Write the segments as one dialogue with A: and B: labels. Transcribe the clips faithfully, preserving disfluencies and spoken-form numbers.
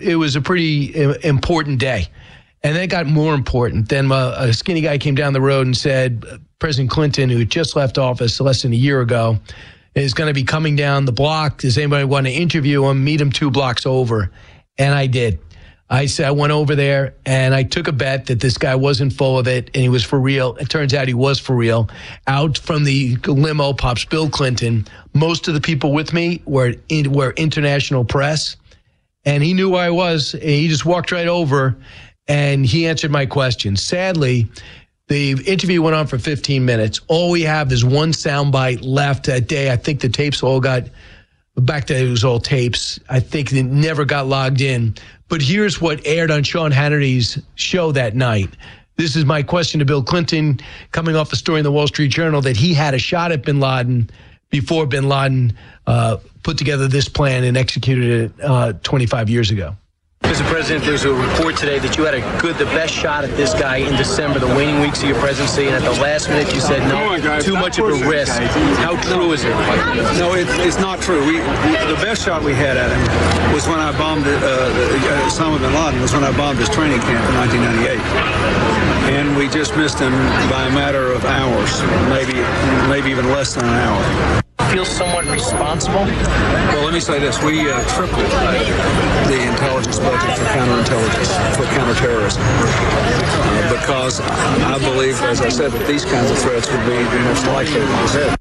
A: it was a pretty important day. And then it got more important. Then uh, a skinny guy came down the road and said, President Clinton, who had just left office less than a year ago, is going to be coming down the block. Does anybody want to interview him? Meet him two blocks over. And I did. I said, I went over there and I took a bet that this guy wasn't full of it and he was for real. It turns out he was for real. Out from the limo pops Bill Clinton. Most of the people with me were in, were international press. And he knew who I was. And he just walked right over and he answered my questions. Sadly, the interview went on for fifteen minutes. All we have is one soundbite left that day. I think the tapes all got, back then it was all tapes. I think it never got logged in. But here's what aired on Sean Hannity's show that night. This is my question to Bill Clinton, coming off a story in the Wall Street Journal that he had a shot at bin Laden before bin Laden uh, put together this plan and executed it uh, twenty-five years ago.
B: Mister President, there's a report today that you had a good, the best shot at this guy in December, the waning weeks of your presidency, and at the last minute you said no, on, too much of a risk. How true is it?
C: No, it, it's not true. We, we the best shot we had at him was when I bombed uh, uh, Osama bin Laden. Was when I bombed his training camp in nineteen ninety-eight, and we just missed him by a matter of hours, maybe maybe even less than an hour.
B: Feel somewhat responsible?
C: Well, let me say this. We uh, tripled the intelligence budget for counterintelligence, for counterterrorism, uh, because I believe, as I said, that these kinds of threats would be the most likely ones ahead.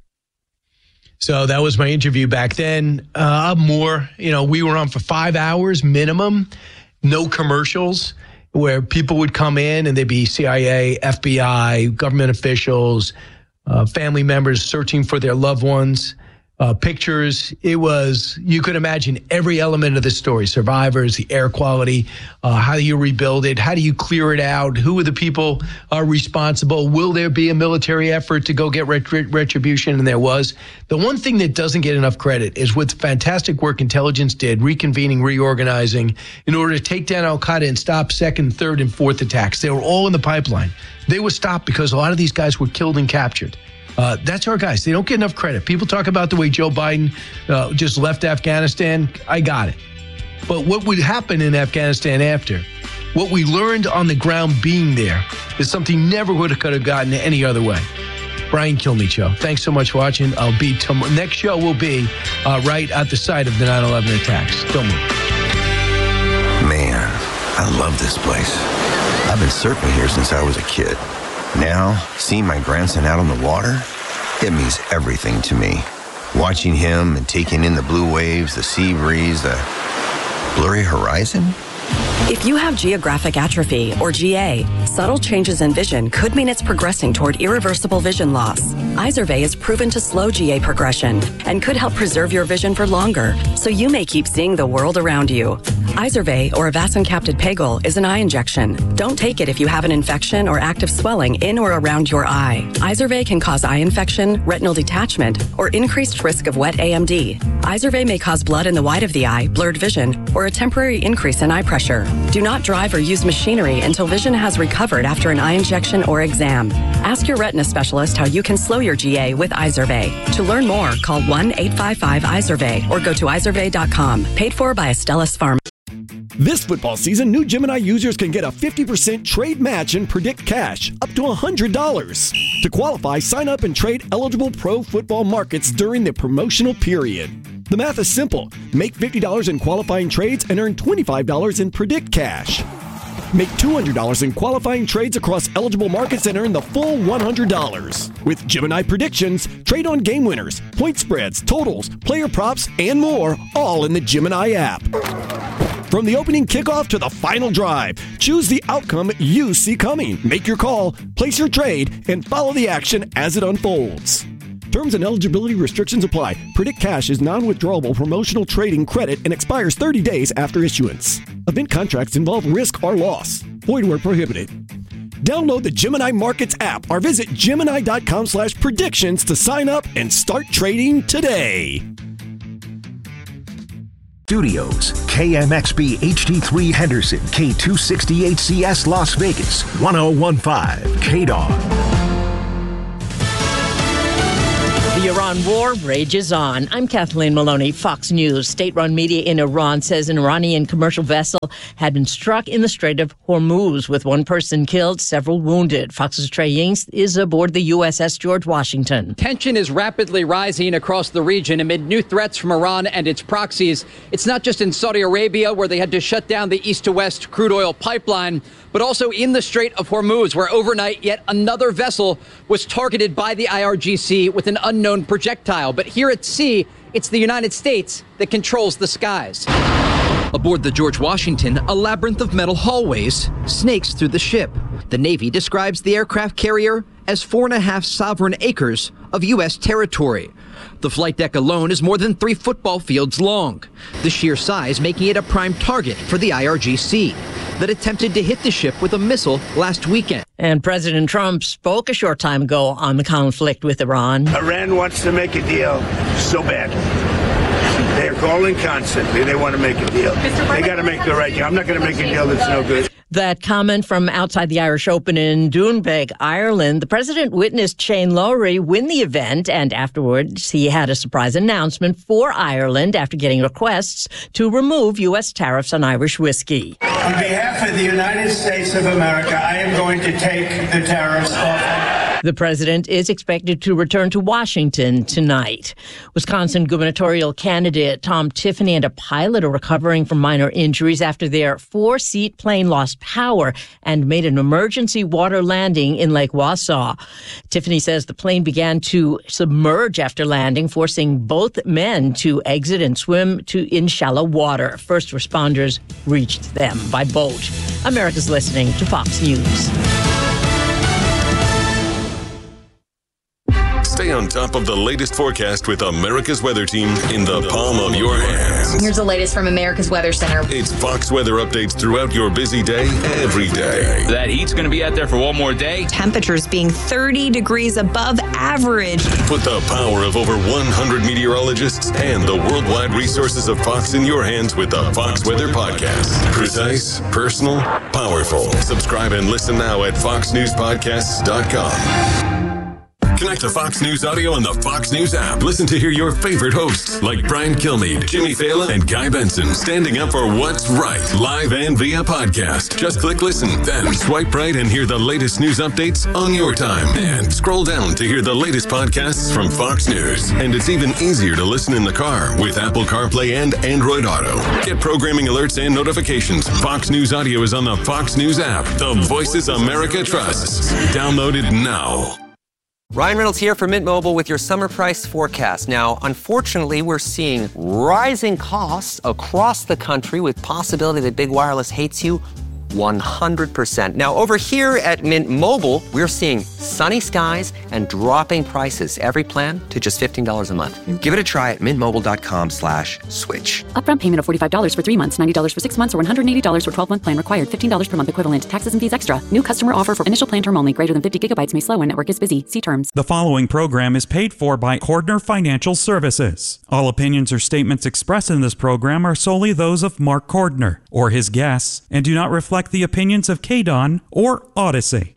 A: So that was my interview back then. Uh, more, you know, we were on for five hours minimum, no commercials, where people would come in and they'd be C I A, F B I, government officials, uh, family members searching for their loved ones. Uh, pictures. It was, you could imagine every element of the story, survivors, the air quality, uh, how do you rebuild it? How do you clear it out? Who are the people are responsible? Will there be a military effort to go get ret- retribution? And there was. The one thing that doesn't get enough credit is what the fantastic work intelligence did, reconvening, reorganizing, in order to take down al-Qaeda and stop second, third, and fourth attacks. They were all in the pipeline. They were stopped because a lot of these guys were killed and captured. Uh, that's our guys. They don't get enough credit. People talk about the way Joe Biden uh, just left Afghanistan. I got it. But what would happen in Afghanistan after? What we learned on the ground being there is something never would have could have gotten any other way. Brian Kilmeade Show. Thanks so much for watching. I'll be tomorrow. Next show will be uh, right at the site of the nine eleven attacks. Don't move.
D: Man, I love this place. I've been surfing here since I was a kid. Now, seeing my grandson out on the water, it means everything to me. Watching him and taking in the blue waves, the sea breeze, the blurry horizon.
E: If you have geographic atrophy, or G A, subtle changes in vision could mean it's progressing toward irreversible vision loss. Izervay is proven to slow G A progression and could help preserve your vision for longer, so you may keep seeing the world around you. Izervay, or avacincaptad pegol, is an eye injection. Don't take it if you have an infection or active swelling in or around your eye. Izervay can cause eye infection, retinal detachment, or increased risk of wet A M D. Izervay may cause blood in the white of the eye, blurred vision, or a temporary increase in eye pressure. Do not drive or use machinery until vision has recovered after an eye injection or exam. Ask your retina specialist how you can slow your G A with Izervay. To learn more, call one eight five five Izervay or go to izervay dot com. Paid for by Astellas Pharma.
F: This football season, new Gemini users can get a fifty percent trade match and predict cash, up to one hundred dollars. To qualify, sign up and trade eligible pro football markets during the promotional period. The math is simple. Make fifty dollars in qualifying trades and earn twenty-five dollars in predict cash. Make two hundred dollars in qualifying trades across eligible markets and earn the full one hundred dollars. With Gemini Predictions, trade on game winners, point spreads, totals, player props, and more, all in the Gemini app. From the opening kickoff to the final drive, choose the outcome you see coming. Make your call, place your trade, and follow the action as it unfolds. Terms and eligibility restrictions apply. Predict Cash is non-withdrawable promotional trading credit and expires thirty days after issuance. Event contracts involve risk or loss. Void where prohibited. Download the Gemini Markets app or visit Gemini dot com slash predictions to sign up and start trading today.
G: Studios, K M X B H D three Henderson, K two sixty H C S Las Vegas, one oh one point five K D O G.
H: The The Iran war rages on. I'm Kathleen Maloney, Fox News. State-run media in Iran says an Iranian commercial vessel had been struck in the Strait of Hormuz, with one person killed, several wounded. Fox's Trey Yings is aboard the U S S George Washington.
I: Tension is rapidly rising across the region amid new threats from Iran and its proxies. It's not just in Saudi Arabia, where they had to shut down the east-to-west crude oil pipeline, but also in the Strait of Hormuz, where overnight yet another vessel was targeted by the I R G C with an unknown projectile. But here at sea, it's the United States that controls the skies. Aboard the George Washington, a labyrinth of metal hallways snakes through the ship. The Navy describes the aircraft carrier as four and a half sovereign acres of U S territory. The flight deck alone is more than three football fields long, the sheer size making it a prime target for the I R G C that attempted to hit the ship with a missile last weekend.
H: And President Trump spoke a short time ago on the conflict with Iran.
J: Iran wants to make a deal so bad. They're calling constantly. They want to make a deal. They got to make the right deal. I'm not going to make a deal that's no good.
H: That comment from outside the Irish Open in Doonbeg, Ireland. The president witnessed Shane Lowry win the event, and afterwards he had a surprise announcement for Ireland after getting requests to remove U S tariffs on Irish whiskey.
J: On behalf of the United States of America, I am going to take the tariffs off.
H: The president is expected to return to Washington tonight. Wisconsin gubernatorial candidate Tom Tiffany and a pilot are recovering from minor injuries after their four-seat plane lost power and made an emergency water landing in Lake Wausau. Tiffany says the plane began to submerge after landing, forcing both men to exit and swim to in shallow water. First responders reached them by boat. America's listening to Fox News.
K: Stay on top of the latest forecast with America's Weather Team in the palm of your hands.
L: Here's the latest from America's Weather Center.
K: It's Fox weather updates throughout your busy day, every day.
M: That heat's going to be out there for one more day.
N: Temperatures being thirty degrees above average.
K: Put the power of over one hundred meteorologists and the worldwide resources of Fox in your hands with the Fox Weather Podcast. Precise, personal, powerful. Subscribe and listen now at fox news podcasts dot com. Connect to Fox News Audio on the Fox News app. Listen to hear your favorite hosts like Brian Kilmeade, Jimmy Fallon, and Guy Benson standing up for what's right, live and via podcast. Just click listen, then swipe right and hear the latest news updates on your time. And scroll down to hear the latest podcasts from Fox News. And it's even easier to listen in the car with Apple CarPlay and Android Auto. Get programming alerts and notifications. Fox News Audio is on the Fox News app. The voices America trusts. Download it now.
O: Ryan Reynolds here for Mint Mobile with your summer price forecast. Now, unfortunately, we're seeing rising costs across the country with possibility that big wireless hates you one hundred percent. Now, over here at Mint Mobile, we're seeing sunny skies and dropping prices. Every plan to just fifteen dollars a month. Give it a try at mintmobile.com slash switch.
P: Upfront payment of forty-five dollars for three months, ninety dollars for six months, or one hundred eighty dollars for twelve-month plan required. fifteen dollars per month equivalent. Taxes and fees extra. New customer offer for initial plan term only. Greater than fifty gigabytes may slow when network is busy. See terms.
Q: The following program is paid for by Cordner Financial Services. All opinions or statements expressed in this program are solely those of Mark Cordner or his guests and do not reflect the opinions of K D O N or Odyssey.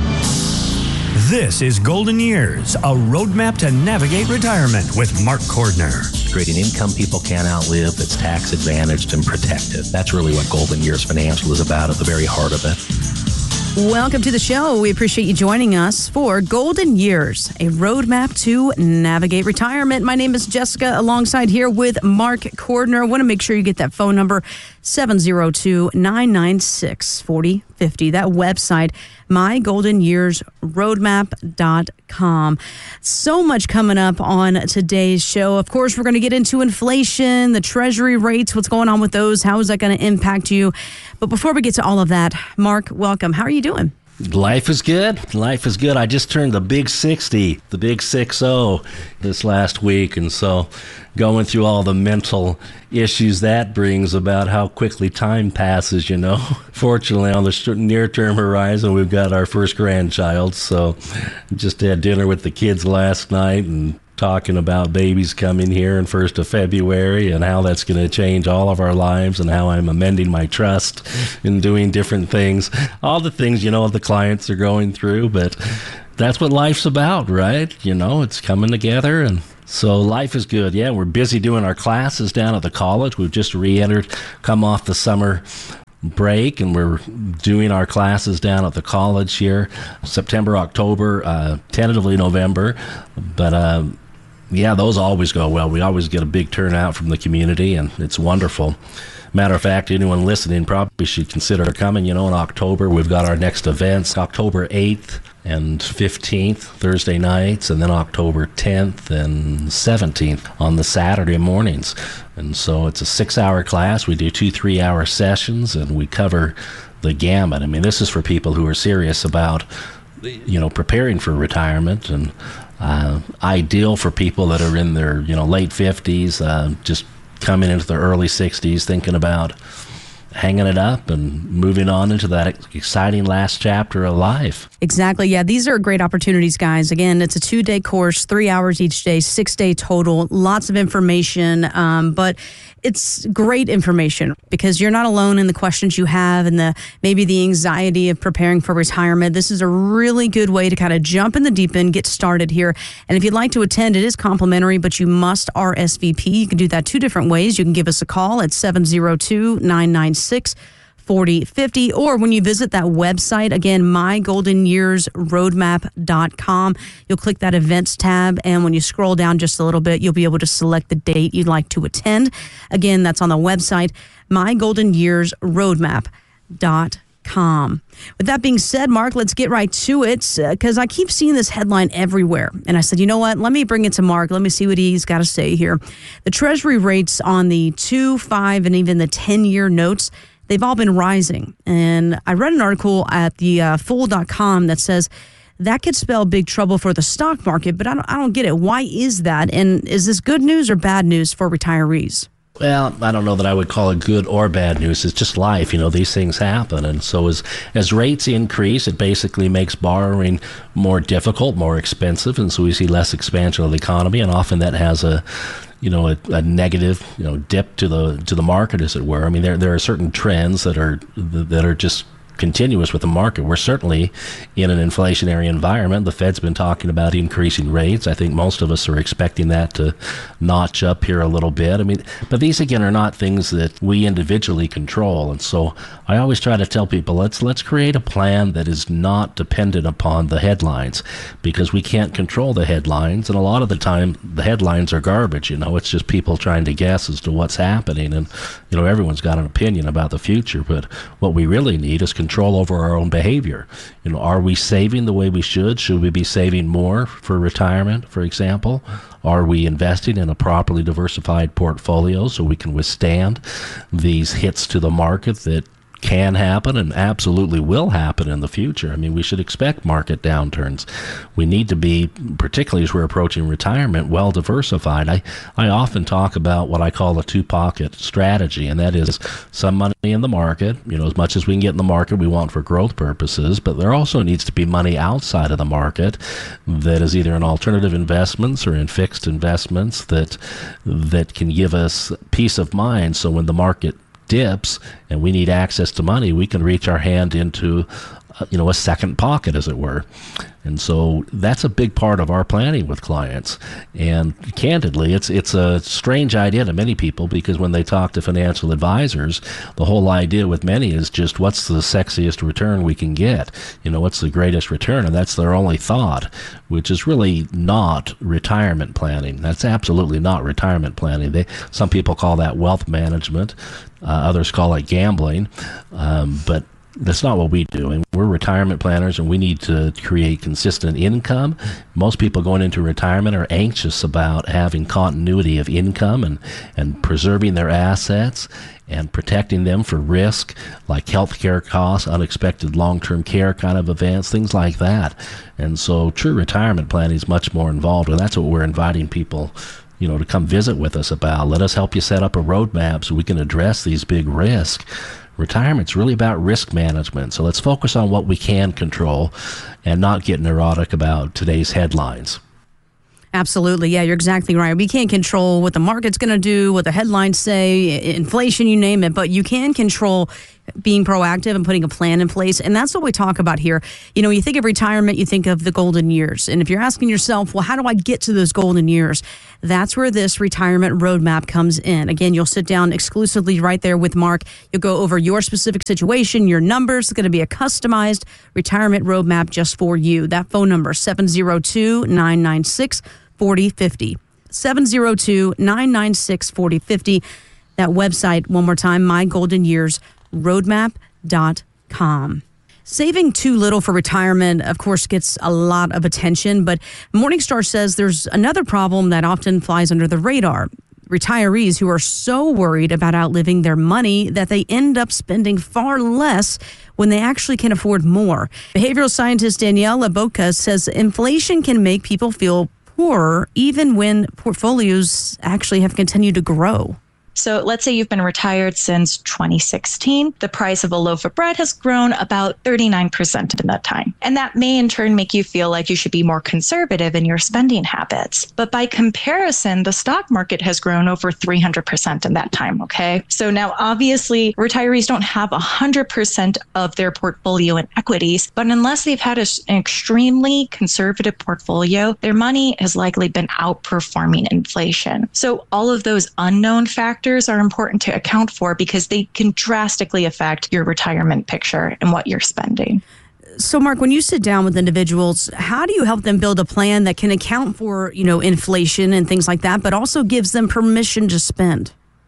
R: This is Golden Years, a roadmap to navigate retirement with Mark Cordner.
S: Creating income people can't outlive that's tax advantaged and protected. That's really what Golden Years Financial is about at the very heart of it.
T: Welcome to the show. We appreciate you joining us for Golden Years, a roadmap to navigate retirement. My name is Jessica, alongside here with Mark Cordner. I want to make sure you get that phone number, seven oh two, nine nine six, four oh five oh. That website, my golden years roadmap dot com. So much coming up on today's show. Of course, we're going to get into inflation, the treasury rates, what's going on with those, how is that going to impact you? But before we get to all of that, Mark, welcome. How are you doing?
S: Life is good. Life is good. I just turned the big sixty, the big six oh this last week. And so going through all the mental issues that brings about how quickly time passes, you know. Fortunately, on the near-term horizon, we've got our first grandchild. So just had dinner with the kids last night and talking about babies coming here in first of February and how that's going to change all of our lives and how I'm amending my trust and doing different things. All the things, you know, the clients are going through, but that's what life's about, right? You know, it's coming together, and so life is good. Yeah, we're busy doing our classes down at the college. We've just re-entered, come off the summer break, and we're doing our classes down at the college here, September, October, uh, tentatively November. But uh, yeah, those always go well. We always get a big turnout from the community, and it's wonderful. Matter of fact, anyone listening probably should consider coming. You know, in October, we've got our next events, October eighth and fifteenth, Thursday nights, and then October tenth and seventeenth on the Saturday mornings. And so it's a six-hour class. We do two three-hour sessions, and we cover the gamut. I mean, this is for people who are serious about, you know, preparing for retirement, and uh, ideal for people that are in their, you know, late fifties, uh, just coming into their early sixties, thinking about hanging it up and moving on into that exciting last chapter of life.
T: Exactly. Yeah, these are great opportunities, guys. Again, it's a two-day course, three hours each day, six-day total, lots of information, um, but it's great information because you're not alone in the questions you have and the maybe the anxiety of preparing for retirement. This is a really good way to kind of jump in the deep end, get started here. And if you'd like to attend, it is complimentary, but you must R S V P. You can do that two different ways. You can give us a call at seven oh two, nine nine six, four oh five oh, or when you visit that website, again, my golden years roadmap dot com, you'll click that events tab, and when you scroll down just a little bit, you'll be able to select the date you'd like to attend. Again, that's on the website, my golden years roadmap dot com. With that being said, Mark, let's get right to it, because uh, I keep seeing this headline everywhere. And I said, you know what? Let me bring it to Mark. Let me see what he's got to say here. The Treasury rates on the two, five, and even the ten-year notes, they've all been rising. And I read an article at the uh, fool dot com that says that could spell big trouble for the stock market, but I don't, I don't get it. Why is that? And is this good news or bad news for retirees?
S: Well, I don't know that I would call it good or bad news. It's just life. You know, these things happen. And so as, as rates increase, it basically makes borrowing more difficult, more expensive. And so we see less expansion of the economy. And often that has a, you know, a, a negative, you know, dip to the to the market, as it were. I mean, there there are certain trends that are that are just continuous with the market. We're certainly in an inflationary environment. The Fed's been talking about increasing rates. I think most of us are expecting that to notch up here a little bit. I mean, but these again are not things that we individually control. And so I always try to tell people, let's let's create a plan that is not dependent upon the headlines, because we can't control the headlines. And a lot of the time the headlines are garbage. You know, it's just people trying to guess as to what's happening. And, you know, everyone's got an opinion about the future, but what we really need is control over our own behavior. You know, are we saving the way we should? Should we be saving more for retirement, for example? Are we investing in a properly diversified portfolio so we can withstand these hits to the market that can happen and absolutely will happen in the future? I mean, we should expect market downturns. We need to be, particularly as we're approaching retirement, well diversified. I, I often talk about what I call a two-pocket strategy, and that is some money in the market, you know, as much as we can get in the market we want for growth purposes, but there also needs to be money outside of the market that is either in alternative investments or in fixed investments that that can give us peace of mind, so when the market dips and we need access to money, we can reach our hand into, uh, you know, a second pocket, as it were. And so that's a big part of our planning with clients. And candidly, it's it's a strange idea to many people, because when they talk to financial advisors, the whole idea with many is just what's the sexiest return we can get? You know, what's the greatest return? And that's their only thought, which is really not retirement planning. That's absolutely not retirement planning. They, some people call that wealth management. Uh, others call it gambling. Um, but that's not what we do. And we're retirement planners, and we need to create consistent income. Most people going into retirement are anxious about having continuity of income and, and preserving their assets and protecting them for risk, like healthcare costs, unexpected long-term care kind of events, things like that. And so true retirement planning is much more involved, and that's what we're inviting people, you know, to come visit with us about. Let us help you set up a roadmap so we can address these big risks. Retirement's really about risk management, so let's focus on what we can control and not get neurotic about today's headlines.
T: Absolutely. Yeah, you're exactly right. We can't control what the market's going to do, what the headlines say, inflation, you name it, but you can control being proactive and putting a plan in place. And that's what we talk about here. You know, you think of retirement, you think of the golden years. And if you're asking yourself, well, how do I get to those golden years? That's where this retirement roadmap comes in. Again, you'll sit down exclusively right there with Mark. You'll go over your specific situation, your numbers. It's going to be a customized retirement roadmap just for you. That phone number, seven oh two, nine nine six, four oh five oh. seven oh two, nine nine six, four oh five oh. That website, one more time, my golden years roadmap dot com. Saving too little for retirement, of course, gets a lot of attention, but Morningstar says there's another problem that often flies under the radar. Retirees who are so worried about outliving their money that they end up spending far less when they actually can afford more. Behavioral scientist Daniela Boca says inflation can make people feel poorer even when portfolios actually have continued to grow.
U: So let's say you've been retired since twenty sixteen. The price of a loaf of bread has grown about thirty-nine percent in that time. And that may in turn make you feel like you should be more conservative in your spending habits. But by comparison, the stock market has grown over three hundred percent in that time, okay? So now obviously retirees don't have one hundred percent of their portfolio in equities, but unless they've had a, an extremely conservative portfolio, their money has likely been outperforming inflation. So all of those unknown factors are important to account for because they can drastically affect your retirement picture and what you're spending.
T: So, Mark, when you sit down with individuals, how do you help them build a plan that can account for, you know, inflation and things like that, but also gives them permission to spend?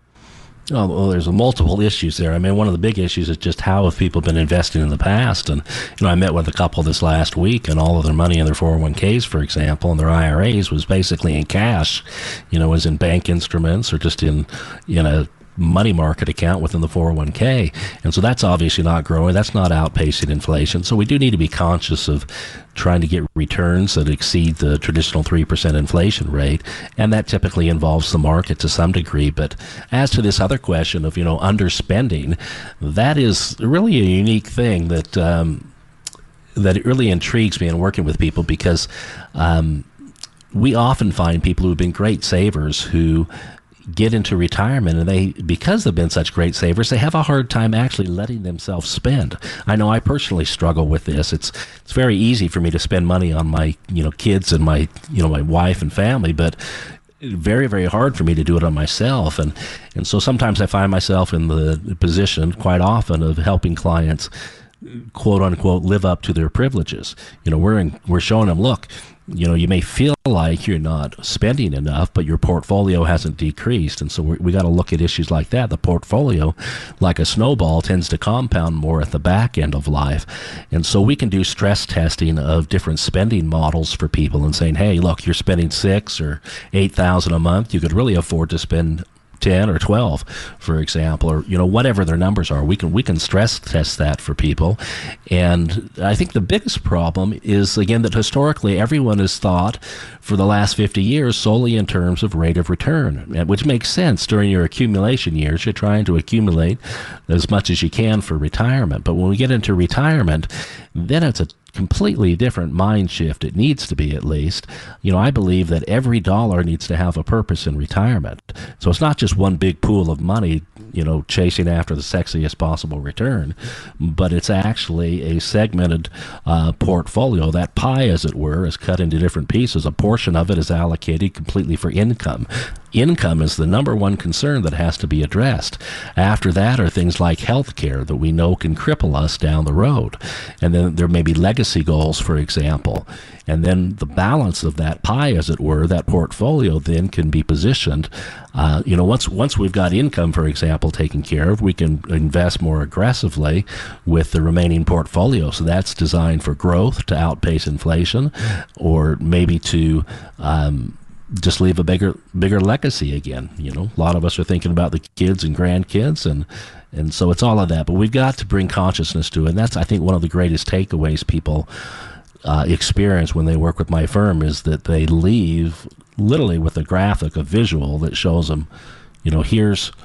S: Oh, well, there's multiple issues there. I mean, one of the big issues is just how have people been investing in the past? And, you know, I met with a couple this last week, and all of their money in their four oh one k's, for example, and their I R As was basically in cash, you know, was in bank instruments or just in, in a money market account within the four oh one k. And so that's obviously not growing. That's not outpacing inflation. So we do need to be conscious of trying to get returns that exceed the traditional three percent inflation rate. And that typically involves the market to some degree. But as to this other question of, you know, underspending, that is really a unique thing that, um, that it really intrigues me in working with people because um, we often find people who've been great savers who get into retirement, and they, because they've been such great savers, they have a hard time actually letting themselves spend. I know I personally struggle with this. It's it's very easy for me to spend money on my, you know, kids and my, you know, my wife and family, but very, very hard for me to do it on myself. And, and so sometimes I find myself in the position quite often of helping clients, quote unquote, live up to their privileges. You know, we're in, we're showing them, look, you know, you may feel like you're not spending enough, but your portfolio hasn't decreased. And so we, we got to look at issues like that. The portfolio, like a snowball, tends to compound more at the back end of life. And so we can do stress testing of different spending models for people and saying, hey, look, you're spending six or eight thousand a month. You could really afford to spend ten or twelve, for example, or, you know, whatever their numbers are. We can we can stress test that for people. And I think the biggest problem is, again, that historically everyone has thought for the last fifty years solely in terms of rate of return, which makes sense. During your accumulation years, you're trying to accumulate as much as you can for retirement. But when we get into retirement, then it's a completely different mind shift. It needs to be, at least. You know, I believe that every dollar needs to have a purpose in retirement. So it's not just one big pool of money, you know, chasing after the sexiest possible return, but it's actually a segmented uh, portfolio. That pie, as it were, is cut into different pieces. A portion of it is allocated completely for income. Income is the number one concern that has to be addressed. After that are things like health care that we know can cripple us down the road. And then there may be legacy goals, for example. And then the balance of that pie, as it were, that portfolio then can be positioned. Uh, you know, once once we've got income, for example, taken care of, we can invest more aggressively with the remaining portfolio. So that's designed for growth to outpace inflation, or maybe to um, just leave a bigger bigger legacy again. You know, a lot of us are thinking about the kids and grandkids, and and so it's all of that. But we've got to bring consciousness to it, and that's, I think, one of the greatest takeaways people uh, experience when they work with my firm, is that they leave literally with a graphic, a visual that shows them, you know, here's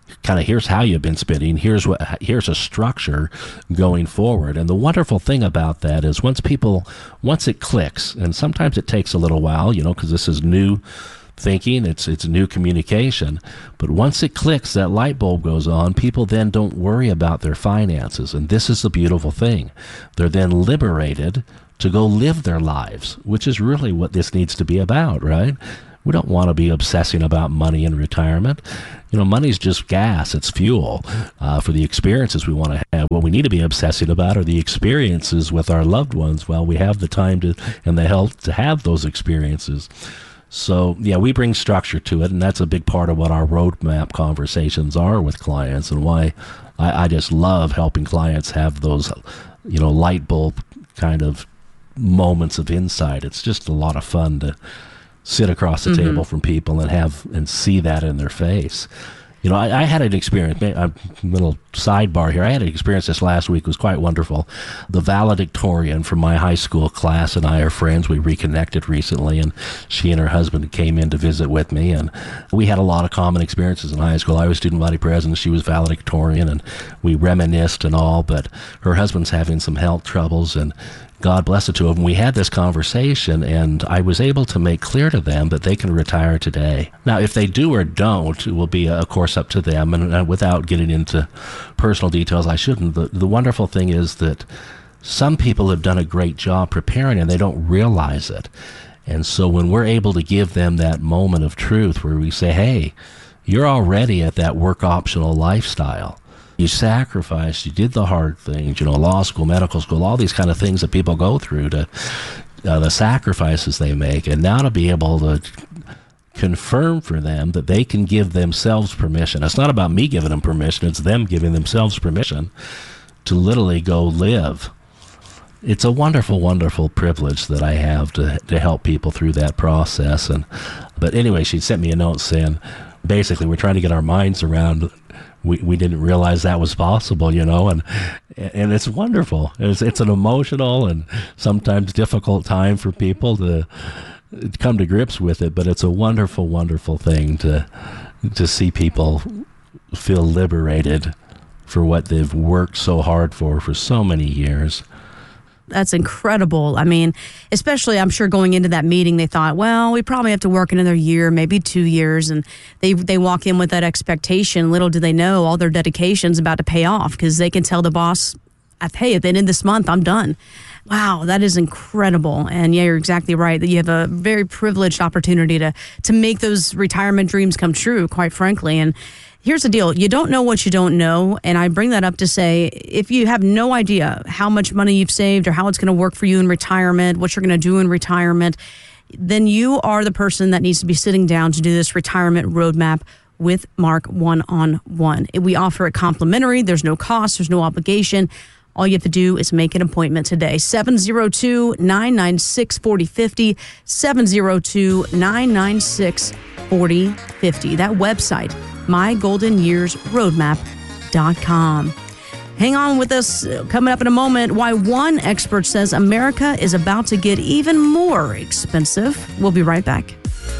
S: kind of here's how you've been spending, here's what here's a structure going forward. And the wonderful thing about that is once people once it clicks, and sometimes it takes a little while, you know, because this is new thinking, it's it's new communication, but once it clicks, that light bulb goes on, people then don't worry about their finances. And this is the beautiful thing. They're then liberated to go live their lives, which is really what this needs to be about, right? We don't want to be obsessing about money in retirement. You know, money's just gas. It's fuel uh, for the experiences we want to have. What we need to be obsessing about are the experiences with our loved ones while we have the time to and the health to have those experiences. So, yeah, we bring structure to it, and that's a big part of what our roadmap conversations are with clients, and why I, I just love helping clients have those, you know, light bulb kind of moments of insight. It's just a lot of fun to sit across the mm-hmm. table from people and have and see that in their face. You know, I, I had an experience, a little sidebar here. I had an experience this last week. It was quite wonderful. The valedictorian from my high school class and I are friends. We reconnected recently, and she and her husband came in to visit with me, and we had a lot of common experiences in high school. I was student body president. She was valedictorian, and we reminisced and all, but her husband's having some health troubles, and God bless the two of them. We had this conversation, and I was able to make clear to them that they can retire today. Now, if they do or don't, it will be, of course, up to them. And uh, without getting into personal details, I shouldn't. The, the wonderful thing is that some people have done a great job preparing, and they don't realize it. And so when we're able to give them that moment of truth where we say, hey, you're already at that work optional lifestyle. You sacrificed, you did the hard things, you know, law school, medical school, all these kind of things that people go through, to uh, the sacrifices they make. And now to be able to confirm for them that they can give themselves permission. It's not about me giving them permission, it's them giving themselves permission to literally go live. It's a wonderful, wonderful privilege that I have to to help people through that process. And but anyway, she sent me a note saying, basically, we're trying to get our minds around. We we didn't realize that was possible, you know, and and it's wonderful. It's it's an emotional and sometimes difficult time for people to come to grips with it, but it's a wonderful, wonderful thing to to see people feel liberated for what they've worked so hard for for so many years.
T: That's incredible. I mean, especially I'm sure going into that meeting, they thought, well, we probably have to work another year, maybe two years. And they, they walk in with that expectation. Little do they know all their dedication's about to pay off, because they can tell the boss, hey, at the end of this month, I'm done. Wow, that is incredible. And yeah, you're exactly right that you have a very privileged opportunity to to make those retirement dreams come true, quite frankly. And here's the deal. You don't know what you don't know. And I bring that up to say, if you have no idea how much money you've saved or how it's going to work for you in retirement, what you're going to do in retirement, then you are the person that needs to be sitting down to do this retirement roadmap with Mark one-on-one. We offer it complimentary. There's no cost. There's no obligation. All you have to do is make an appointment today. seven oh two, nine nine six, four oh five oh, seven oh two, nine nine six, four oh five oh. That website, my golden years roadmap dot com. Hang on with us. Coming up in a moment, why one expert says America is about to get even more expensive. We'll be right back.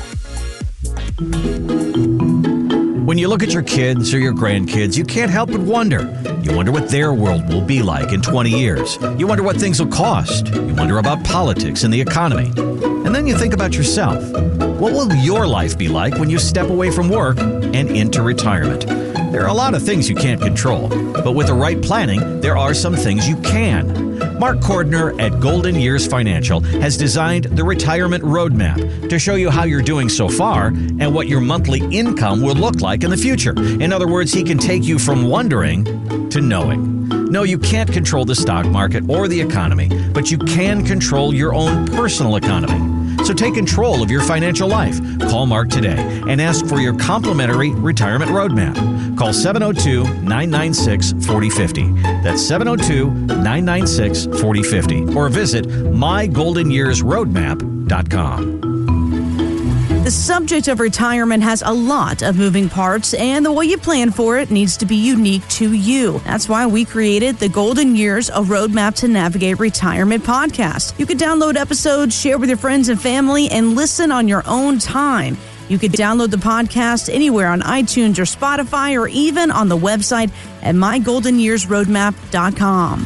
B: When you look at your kids or your grandkids, you can't help but wonder. You wonder what their world will be like in twenty years. You wonder what things will cost. You wonder about politics and the economy. And then you think about yourself. What will your life be like when you step away from work and into retirement? There are a lot of things you can't control, but with the right planning, there are some things you can. Mark Cordner at Golden Years Financial has designed the Retirement Roadmap to show you how you're doing so far and what your monthly income will look like in the future. In other words, he can take you from wondering to knowing. No, you can't control the stock market or the economy, but you can control your own personal economy. So take control of your financial life. Call Mark today and ask for your complimentary retirement roadmap. Call seven oh two, nine nine six, four oh five oh. That's seven oh two, nine nine six, four oh five oh. Or visit my golden years roadmap dot com.
T: The subject of retirement has a lot of moving parts, and the way you plan for it needs to be unique to you. That's why we created the Golden Years, a Roadmap to Navigate Retirement podcast. You can download episodes, share with your friends and family, and listen on your own time. You could download the podcast anywhere on iTunes or Spotify, or even on the website at my golden years roadmap dot com.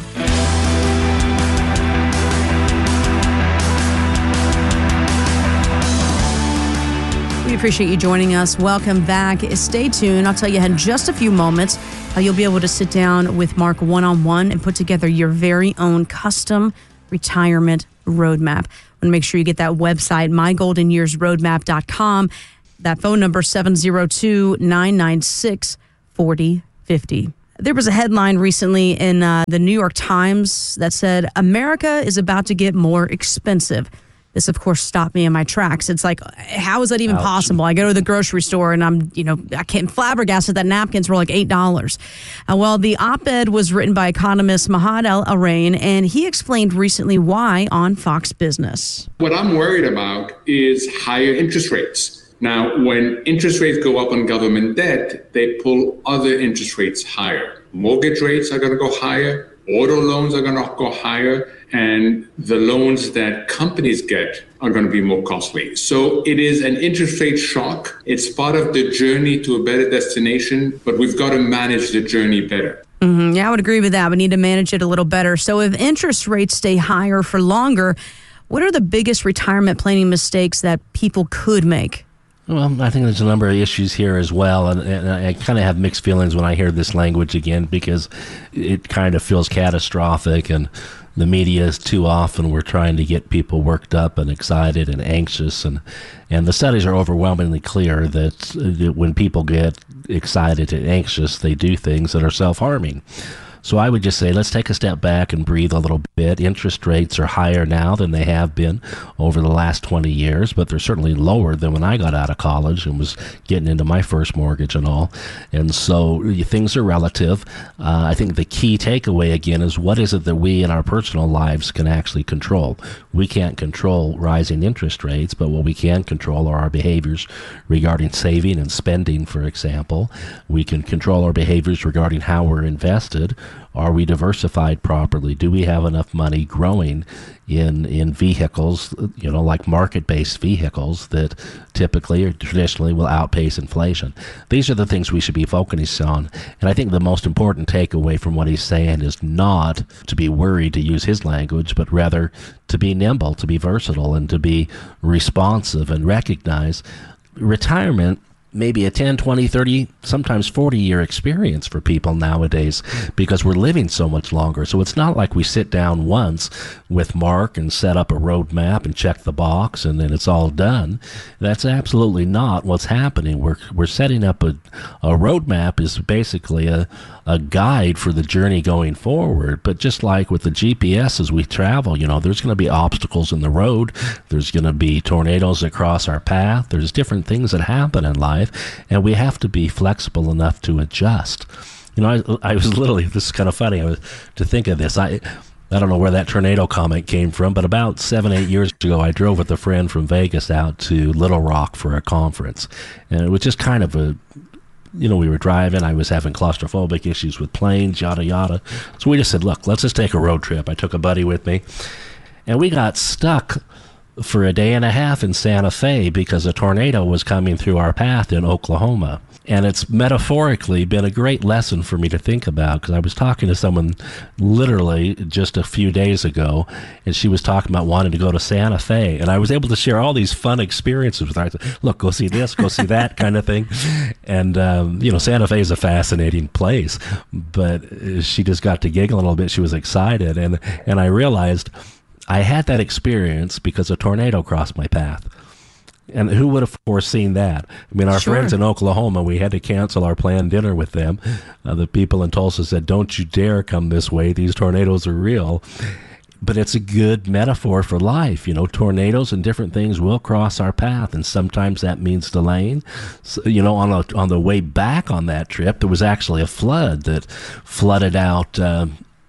T: We appreciate you joining us. Welcome back. Stay tuned. I'll tell you in just a few moments how you'll be able to sit down with Mark one-on-one and put together your very own custom retirement roadmap. I want to make sure you get that website, my golden years roadmap dot com. That phone number, seven zero two, nine nine six, four zero five zero. There was a headline recently in uh, the New York Times that said, America is about to get more expensive. This, of course, stopped me in my tracks. It's like, how is that even Ouch. possible? I go to the grocery store and I'm, you know, I can't flabbergasted that napkins were like eight dollars. Uh, well, the op-ed was written by economist Mahad El-Arain, and he explained recently why on Fox Business.
C: What I'm worried about is higher interest rates. Now, when interest rates go up on government debt, they pull other interest rates higher. Mortgage rates are going to go higher. Auto loans are going to go higher. And the loans that companies get are going to be more costly. So it is an interest rate shock. It's part of the journey to a better destination, but we've got to manage the journey better.
T: Mm-hmm. Yeah, I would agree with that. We need to manage it a little better. So if interest rates stay higher for longer, what are the biggest retirement planning mistakes that people could make?
S: Well, I think there's a number of issues here as well, and, and I kind of have mixed feelings when I hear this language again, because it kind of feels catastrophic, and the media is too often we're trying to get people worked up and excited and anxious, and and the studies are overwhelmingly clear that, that when people get excited and anxious, they do things that are self-harming. So I would just say, let's take a step back and breathe a little bit. Interest rates are higher now than they have been over the last twenty years, but they're certainly lower than when I got out of college and was getting into my first mortgage and all. And so things are relative. Uh, I think the key takeaway, again, is what is it that we in our personal lives can actually control? We can't control rising interest rates, but what we can control are our behaviors regarding saving and spending, for example. We can control our behaviors regarding how we're invested. Are we diversified properly? Do we have enough money growing in in vehicles, you know, like market-based vehicles that typically or traditionally will outpace inflation? These are the things we should be focusing on. And I think the most important takeaway from what he's saying is not to be worried, to use his language, but rather to be nimble, to be versatile, and to be responsive and recognize retirement maybe a ten, twenty, thirty, sometimes forty year experience for people nowadays, because we're living so much longer. So it's not like we sit down once with Mark and set up a roadmap and check the box and then it's all done. That's absolutely not what's happening. We're we're setting up a, a roadmap is basically a, a guide for the journey going forward. But just like with the G P S as we travel, you know, there's going to be obstacles in the road. There's going to be tornadoes that cross our path. There's different things that happen in life. And we have to be flexible enough to adjust. You know, I, I was literally, this is kind of funny, I was to think of this. I I don't know where that tornado comment came from, but about seven, eight years ago, I drove with a friend from Vegas out to Little Rock for a conference. And it was just kind of a, you know, we were driving, I was having claustrophobic issues with planes, yada, yada. So we just said, look, let's just take a road trip. I took a buddy with me, and we got stuck for a day and a half in Santa Fe because a tornado was coming through our path in Oklahoma. And it's metaphorically been a great lesson for me to think about, because I was talking to someone literally just a few days ago, and she was talking about wanting to go to Santa Fe. And I was able to share all these fun experiences with her. I said, look, go see this, go see that kind of thing. And, um, you know, Santa Fe is a fascinating place. But she just got to giggle a little bit. She was excited. And, and I realized I had that experience because a tornado crossed my path. And who would have foreseen that? I mean, our sure. friends in Oklahoma, we had to cancel our planned dinner with them. Uh, the people in Tulsa said, don't you dare come this way. These tornadoes are real. But it's a good metaphor for life. You know, tornadoes and different things will cross our path, and sometimes that means delaying. So, you know, on, a, on the way back on that trip, there was actually a flood that flooded out uh,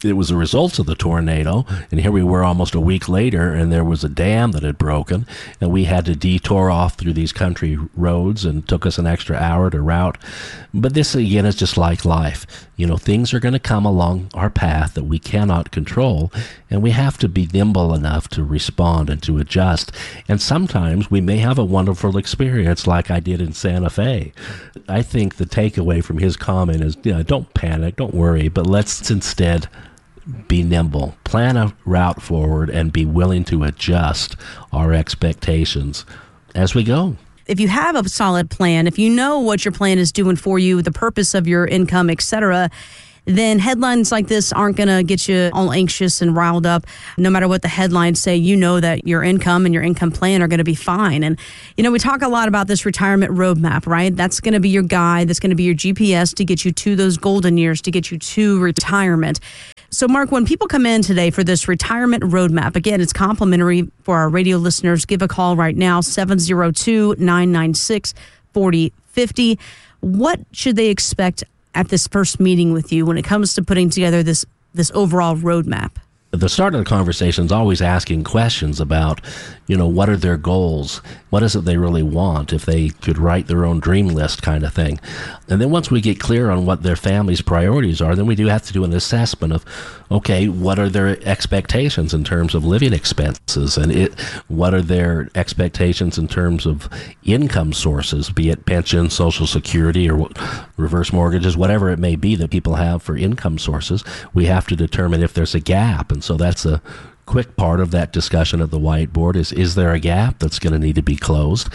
S: it was a result of the tornado, and here we were almost a week later, and there was a dam that had broken, and we had to detour off through these country roads, and it took us an extra hour to route. But this, again, is just like life. You know, things are going to come along our path that we cannot control, and we have to be nimble enough to respond and to adjust. And sometimes we may have a wonderful experience like I did in Santa Fe. I think the takeaway from his comment is, you know, don't panic, don't worry, but let's instead be nimble, plan a route forward, and be willing to adjust our expectations as we go.
T: If you have a solid plan, if you know what your plan is doing for you, the purpose of your income, et cetera, then headlines like this aren't going to get you all anxious and riled up. No matter what the headlines say, you know that your income and your income plan are going to be fine. And, you know, we talk a lot about this retirement roadmap, right? That's going to be your guide. That's going to be your G P S to get you to those golden years, to get you to retirement. So, Mark, when people come in today for this retirement roadmap, again, it's complimentary for our radio listeners. Give a call right now, seven oh two, nine nine six, four oh five oh. What should they expect at this first meeting with you when it comes to putting together this this overall roadmap?
S: The start of the conversation is always asking questions about, you know, what are their goals? What is it they really want? If they could write their own dream list kind of thing. And then once we get clear on what their family's priorities are, then we do have to do an assessment of, okay, what are their expectations in terms of living expenses? And it, what are their expectations in terms of income sources, be it pension, Social Security, or reverse mortgages, whatever it may be that people have for income sources. We have to determine if there's a gap. And so that's a quick part of that discussion at the whiteboard is, is there a gap that's going to need to be closed?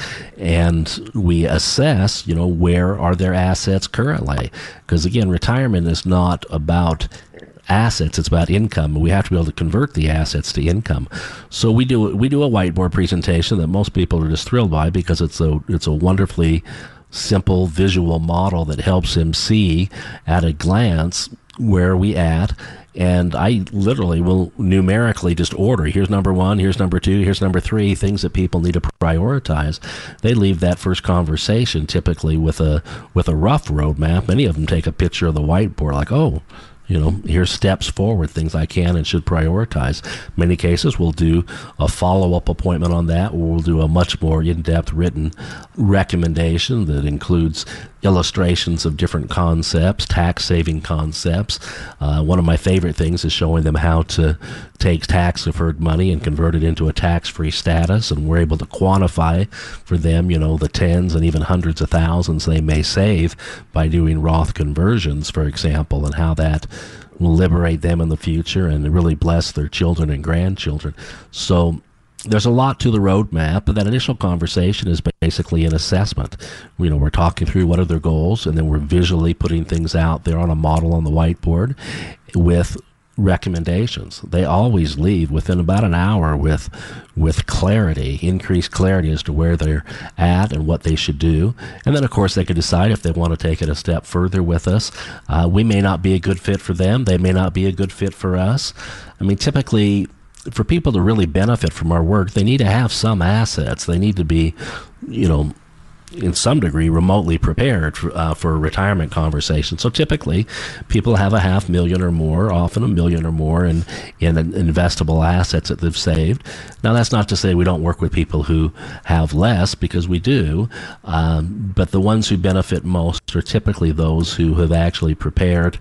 S: And we assess, you know, where are their assets currently? Because, again, retirement is not about assets, it's about income. We have to be able to convert the assets to income. So we do we do a whiteboard presentation that most people are just thrilled by because it's a it's a wonderfully simple visual model that helps them see at a glance where we at. And I literally will numerically just order, here's number one, here's number two, here's number three, things that people need to prioritize. They leave that first conversation typically with a with a rough roadmap. Many of them take a picture of the whiteboard like, oh, you know, here's steps forward, things I can and should prioritize. Many cases we'll do a follow-up appointment on that, or we'll do a much more in-depth written recommendation that includes illustrations of different concepts, tax-saving concepts. Uh, one of my favorite things is showing them how to take tax-deferred money and convert it into a tax-free status, and we're able to quantify for them, you know, the tens and even hundreds of thousands they may save by doing Roth conversions, for example, and how that will liberate them in the future and really bless their children and grandchildren. So there's a lot to the roadmap, but that initial conversation is basically an assessment. You know, we're talking through what are their goals, and then we're visually putting things out there on a model on the whiteboard with recommendations. They always leave within about an hour with with clarity, increased clarity as to where they're at and what they should do. And then, of course, they could decide if they want to take it a step further with us. Uh, we may not be a good fit for them. They may not be a good fit for us. I mean, typically, for people to really benefit from our work, they need to have some assets. They need to be, you know, in some degree remotely prepared for, uh, for a retirement conversation. So typically people have a half million or more, often a million or more in, in investable assets that they've saved. Now that's not to say we don't work with people who have less, because we do, um, but the ones who benefit most are typically those who have actually prepared,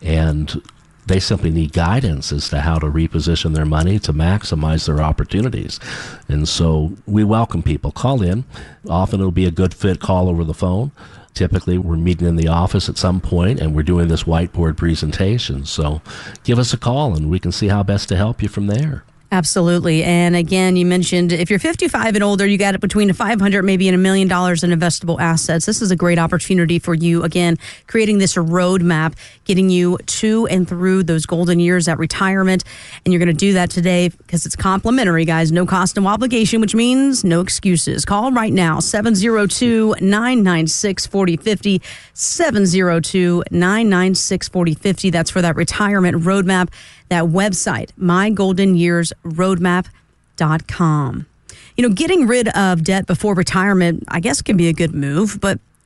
S: and they simply need guidance as to how to reposition their money to maximize their opportunities. And so we welcome people. Call in. Often it'll be a good fit call over the phone. Typically we're meeting in the office at some point and we're doing this whiteboard presentation. So give us a call and we can see how best to help you from there.
T: Absolutely. And again, you mentioned if you're fifty-five and older, you got it between five hundred, maybe and a million dollars in investable assets. This is a great opportunity for you. Again, creating this roadmap, getting you to and through those golden years at retirement. And you're going to do that today because it's complimentary, guys. No cost, no obligation, which means no excuses. Call right now, seven oh two, nine nine six, four oh five oh, seven oh two, nine nine six, four oh five oh. That's for that retirement roadmap. That website, my golden years roadmap dot com. You know, getting rid of debt before retirement, I guess, can be a good move, but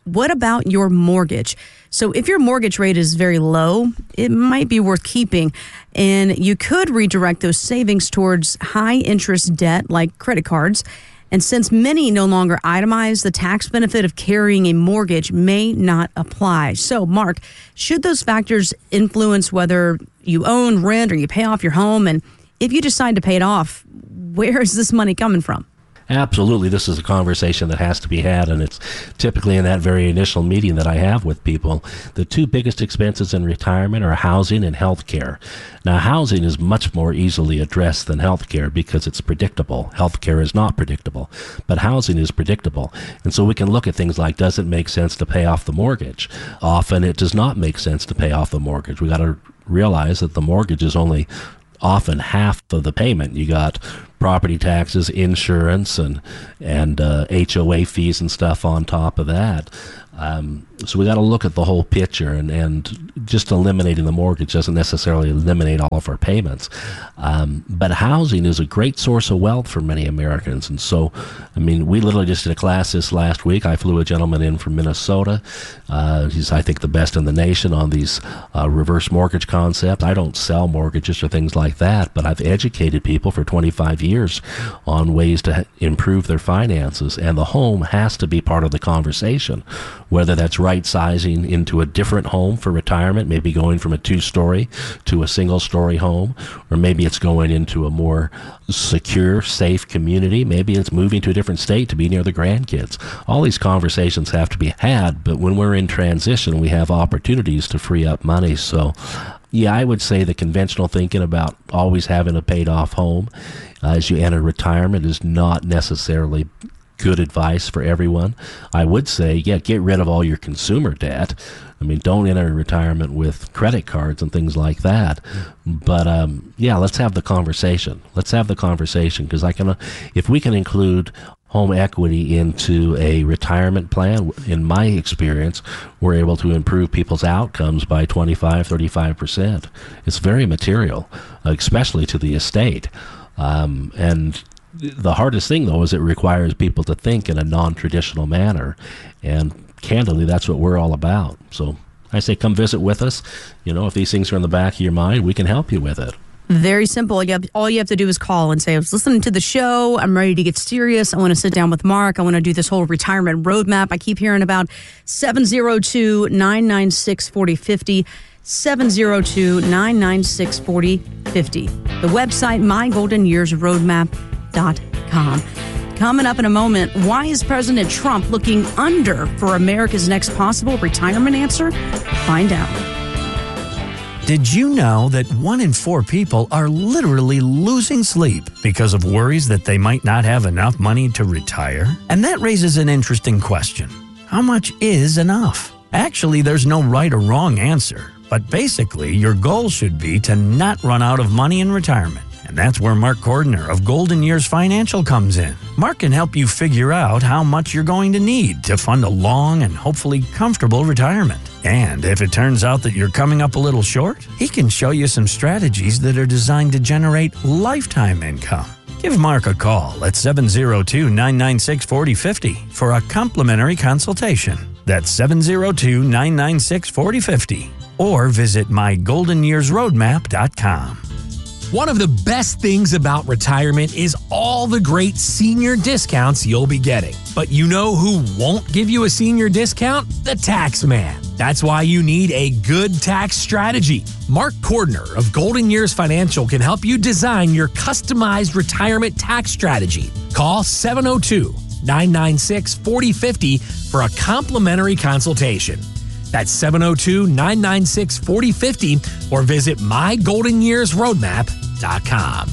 T: what about your mortgage? So if your mortgage rate is very low, it might be worth keeping. And you could redirect those savings towards high interest debt like credit cards. And since many no longer itemize, the tax benefit of carrying a mortgage may not apply. So, Mark, should those factors influence whether you own, rent, or you pay off your home? And if you decide to pay it off, where is this money coming from?
S: Absolutely. This is a conversation that has to be had, and it's typically in that very initial meeting that I have with people. The two biggest expenses in retirement are housing and health care. Now, housing is much more easily addressed than health care because it's predictable. Health care is not predictable, but housing is predictable. And so we can look at things like, does it make sense to pay off the mortgage? Often it does not make sense to pay off the mortgage. We got to realize that the mortgage is only often half of the payment. You got property taxes, insurance, and and uh, H O A fees and stuff on top of that. Um, so we got to look at the whole picture, and, and just eliminating the mortgage doesn't necessarily eliminate all of our payments. Um, but housing is a great source of wealth for many Americans. And so, I mean, we literally just did a class this last week. I flew a gentleman in from Minnesota. Uh, he's, I think, the best in the nation on these uh, reverse mortgage concepts. I don't sell mortgages or things like that, but I've educated people for twenty-five years on ways to improve their finances. And the home has to be part of the conversation, whether that's right sizing into a different home for retirement, maybe going from a two-story to a single-story home, or maybe it's going into a more secure, safe community. Maybe it's moving to a different state to be near the grandkids. All these conversations have to be had, but when we're in transition, we have opportunities to free up money. So, yeah, I would say the conventional thinking about always having a paid-off home uh, as you enter retirement is not necessarily good advice for everyone. I would say, yeah, get rid of all your consumer debt. I mean, don't enter retirement with credit cards and things like that. But um, yeah, let's have the conversation. Let's have the conversation because I can, if we can include home equity into a retirement plan, in my experience, we're able to improve people's outcomes by twenty-five, thirty-five percent. It's very material, especially to the estate. Um, and the hardest thing, though, is it requires people to think in a non-traditional manner. And candidly, that's what we're all about. So I say come visit with us. You know, if these things are in the back of your mind, we can help you with it.
T: Very simple. You have, all you have to do is call and say, I was listening to the show. I'm ready to get serious. I want to sit down with Mark. I want to do this whole retirement roadmap. I keep hearing about seven oh two, nine nine six, four oh five oh. seven oh two, nine nine six, four oh five oh. The website, my golden years roadmap dot com. Coming up in a moment, why is President Trump looking under for America's next possible retirement answer? Find out.
A: Did you know that one in four people are literally losing sleep because of worries that they might not have enough money to retire? And that raises an interesting question. How much is enough? Actually, there's no right or wrong answer. But basically, your goal should be to not run out of money in retirement. And that's where Mark Cordner of Golden Years Financial comes in. Mark can help you figure out how much you're going to need to fund a long and hopefully comfortable retirement. And if it turns out that you're coming up a little short, he can show you some strategies that are designed to generate lifetime income. Give Mark a call at seven oh two, nine nine six, four oh five oh for a complimentary consultation. That's seven oh two, nine nine six, four oh five oh. Or visit my golden years roadmap dot com.
V: One of the best things about retirement is all the great senior discounts you'll be getting. But you know who won't give you a senior discount? The tax man. That's why you need a good tax strategy. Mark Cordner of Golden Years Financial can help you design your customized retirement tax strategy. Call seven oh two, nine nine six, four oh five oh for a complimentary consultation. That's seven oh two, nine nine six, four oh five oh or visit my golden years roadmap dot com.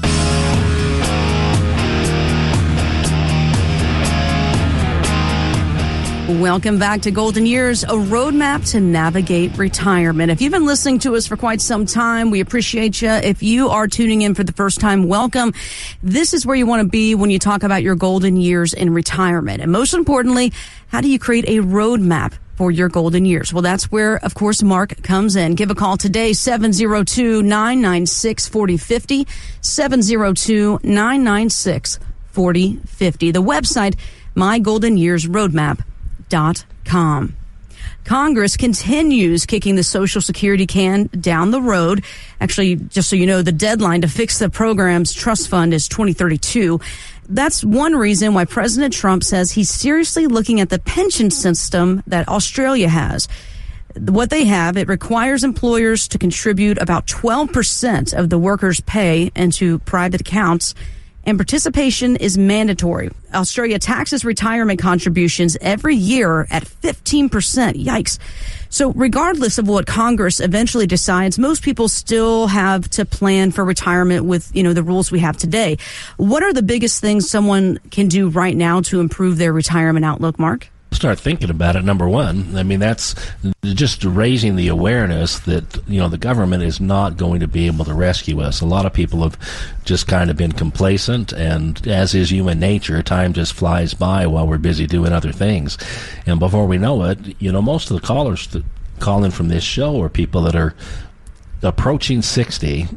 T: Welcome back to Golden Years, a roadmap to navigate retirement. If you've been listening to us for quite some time, we appreciate you. If you are tuning in for the first time, welcome. This is where you want to be when you talk about your golden years in retirement. And most importantly, how do you create a roadmap for your golden years? Well, that's where, of course, Mark comes in. Give a call today, seven oh two, nine nine six, four oh five oh, seven oh two, nine nine six, four oh five oh. The website, my golden years roadmap dot com. Congress continues kicking the Social Security can down the road. Actually, just so you know, the deadline to fix the program's trust fund is twenty thirty-two. That's one reason why President Trump says he's seriously looking at the pension system that Australia has. What they have, it requires employers to contribute about twelve percent of the workers' pay into private accounts, and participation is mandatory. Australia taxes retirement contributions every year at fifteen percent. Yikes. So regardless of what Congress eventually decides, most people still have to plan for retirement with, you know, the rules we have today. What are the biggest things someone can do right now to improve their retirement outlook, Mark?
S: Start thinking about it. Number one, I mean, that's just raising the awareness that, you know, the government is not going to be able to rescue us. A lot of people have just kind of been complacent, and as is human nature, time just flies by while we're busy doing other things. And before we know it, you know, most of the callers that call in from this show are people that are approaching sixty,